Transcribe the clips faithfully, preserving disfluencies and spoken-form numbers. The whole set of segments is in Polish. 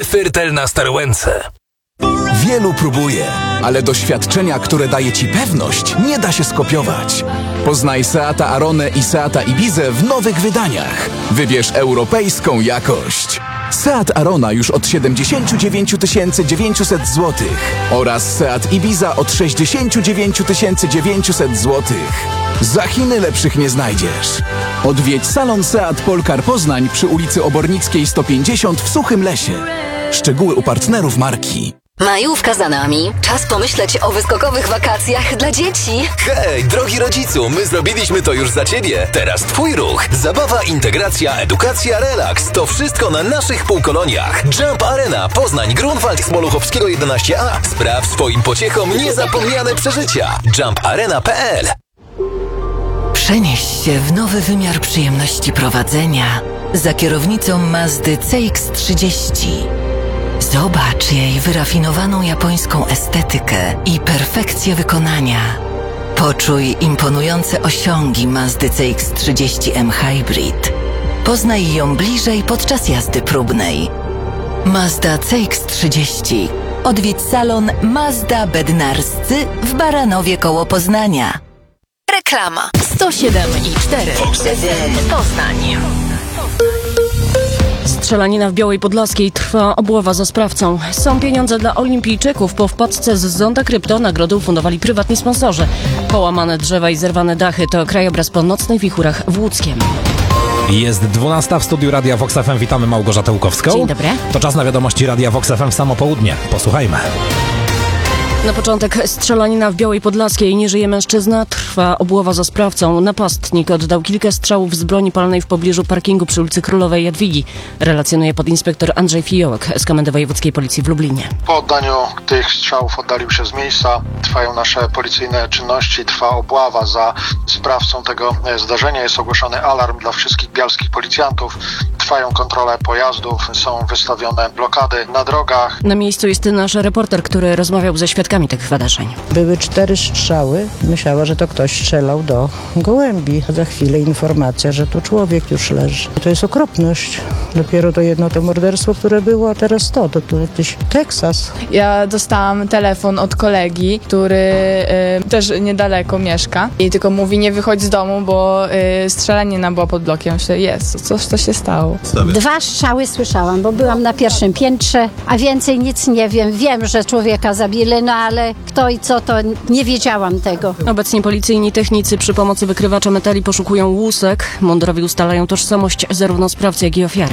Fyrtel na Starłęce. Wielu próbuje, ale doświadczenia, które daje Ci pewność, nie da się skopiować. Poznaj Seata Aronę i Seata Ibizę w nowych wydaniach. Wybierz europejską jakość. Seat Arona już od siedemdziesiąt dziewięć tysięcy dziewięćset złotych oraz Seat Ibiza od sześćdziesiąt dziewięć tysięcy dziewięćset złotych. Za Chiny lepszych nie znajdziesz. Odwiedź salon Seat Polkar Poznań przy ulicy Obornickiej sto pięćdziesiąt w Suchym Lesie. Szczegóły u partnerów marki. Majówka za nami. Czas pomyśleć o wyskokowych wakacjach dla dzieci. Hej, drogi rodzicu, my zrobiliśmy to już za Ciebie. Teraz Twój ruch. Zabawa, integracja, edukacja, relaks. To wszystko na naszych półkoloniach. Jump Arena, Poznań, Grunwald, Smoluchowskiego jedenaście A. Spraw swoim pociechom niezapomniane przeżycia. jump arena kropka p l. Przenieś się w nowy wymiar przyjemności prowadzenia za kierownicą Mazdy C X trzydzieści. Zobacz jej wyrafinowaną japońską estetykę i perfekcję wykonania. Poczuj imponujące osiągi Mazdy C X trzydzieści M Hybrid. Poznaj ją bliżej podczas jazdy próbnej. Mazda C X trzydzieści. Odwiedź salon Mazda Bednarscy w Baranowie koło Poznania. Reklama. sto siedem i cztery. Poznań. Strzelanina w Białej Podlaskiej, trwa obława za sprawcą. Są pieniądze dla olimpijczyków. Po wpadce z Zonda Krypto nagrodę ufundowali prywatni sponsorzy. Połamane drzewa i zerwane dachy to krajobraz po nocnych wichurach w Łódzkiem. Jest dwunasta w studiu Radia Vox F M. Witamy Małgorzatę Łukowską. Dzień dobry. To czas na wiadomości Radia Vox F M w samo południe. Posłuchajmy. Na początek strzelanina w Białej Podlaskiej. Nie żyje mężczyzna, trwa obława za sprawcą. Napastnik oddał kilka strzałów z broni palnej w pobliżu parkingu przy ulicy Królowej Jadwigi. Relacjonuje podinspektor Andrzej Fijołek z Komendy Wojewódzkiej Policji w Lublinie. Po oddaniu tych strzałów oddalił się z miejsca. Trwają nasze policyjne czynności, trwa obława za sprawcą tego zdarzenia. Jest ogłoszony alarm dla wszystkich bialskich policjantów. Trwają kontrole pojazdów, są wystawione blokady na drogach. Na miejscu jest nasz reporter, który rozmawiał ze świadkami tych wydarzeń. Były cztery strzały. Myślała, że to ktoś strzelał do gołębi. Za chwilę informacja, że tu człowiek już leży. To jest okropność. Dopiero to jedno to morderstwo, które było, a teraz to. To, to jakiś Teksas. Ja dostałam telefon od kolegi, który y, też niedaleko mieszka i tylko mówi, nie wychodź z domu, bo y, strzelanina była pod blokiem. Myślę, jest, coś to się stało. Dwa strzały słyszałam, bo byłam na pierwszym piętrze, a więcej nic nie wiem. Wiem, że człowieka zabili, no ale kto i co, to nie wiedziałam tego. Obecnie policyjni technicy przy pomocy wykrywacza metali poszukują łusek. Mundurowi ustalają tożsamość zarówno sprawcy, jak i ofiary.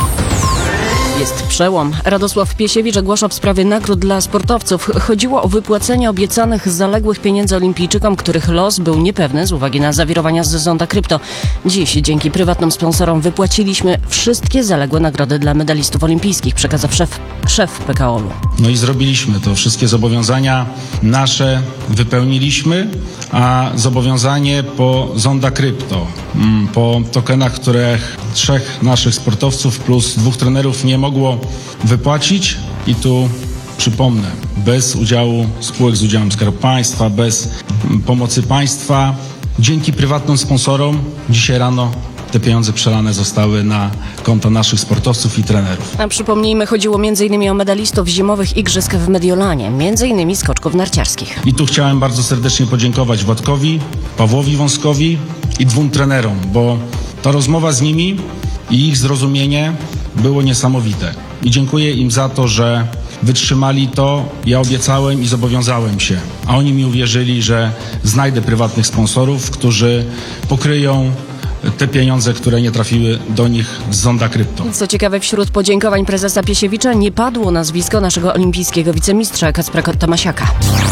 Jest przełom. Radosław Piesiewicz ogłasza w sprawie nagród dla sportowców. Chodziło o wypłacenie obiecanych zaległych pieniędzy olimpijczykom, których los był niepewny z uwagi na zawirowania z Zonda Krypto. Dziś dzięki prywatnym sponsorom wypłaciliśmy wszystkie zaległe nagrody dla medalistów olimpijskich, przekazał szef, szef P K O L-u. No i zrobiliśmy to. Wszystkie zobowiązania nasze wypełniliśmy, a zobowiązanie po Zonda Krypto, po tokenach, które trzech naszych sportowców plus dwóch trenerów nie mogło wypłacić i tu przypomnę, bez udziału spółek z udziałem Skarbu Państwa, bez pomocy państwa, dzięki prywatnym sponsorom dzisiaj rano te pieniądze przelane zostały na konta naszych sportowców i trenerów. A przypomnijmy, chodziło m.in. o medalistów zimowych igrzysk w Mediolanie, m.in. skoczków narciarskich. I tu chciałem bardzo serdecznie podziękować Władkowi, Pawłowi Wąskowi i dwóm trenerom, bo ta rozmowa z nimi i ich zrozumienie było niesamowite. I dziękuję im za to, że wytrzymali to. Ja obiecałem i zobowiązałem się, a oni mi uwierzyli, że znajdę prywatnych sponsorów, którzy pokryją te pieniądze, które nie trafiły do nich z Zonda Krypto. Co ciekawe, wśród podziękowań prezesa Piesiewicza nie padło nazwisko naszego olimpijskiego wicemistrza Kacpra Tomasiaka.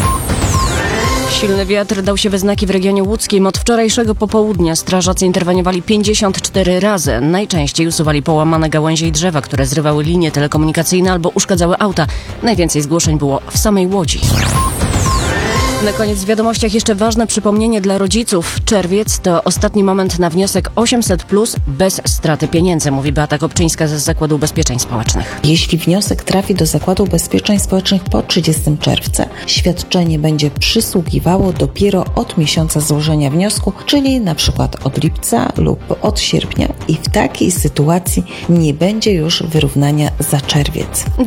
Silny wiatr dał się we znaki w regionie łódzkim. Od wczorajszego popołudnia strażacy interweniowali pięćdziesiąt cztery razy. Najczęściej usuwali połamane gałęzie i drzewa, które zrywały linie telekomunikacyjne albo uszkadzały auta. Najwięcej zgłoszeń było w samej Łodzi. Na koniec w wiadomościach jeszcze ważne przypomnienie dla rodziców. Czerwiec to ostatni moment na wniosek osiemset plus bez straty pieniędzy, mówi Beata Kopczyńska z Zakładu Ubezpieczeń Społecznych. Jeśli wniosek trafi do Zakładu Ubezpieczeń Społecznych po trzydziestego czerwca, świadczenie będzie przysługiwało dopiero od miesiąca złożenia wniosku, czyli na przykład od lipca lub od sierpnia i w takiej sytuacji nie będzie już wyrównania za czerwiec.